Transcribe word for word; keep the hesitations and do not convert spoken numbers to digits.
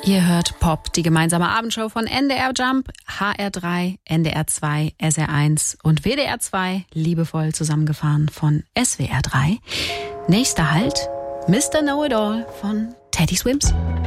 Ihr hört Pop, die gemeinsame Abendshow von N D R Jump, H R drei, N D R zwei, S R eins und W D R zwei, liebevoll zusammengefahren von S W R drei. Nächster Halt, Mister Know-It-All von Teddy Swims.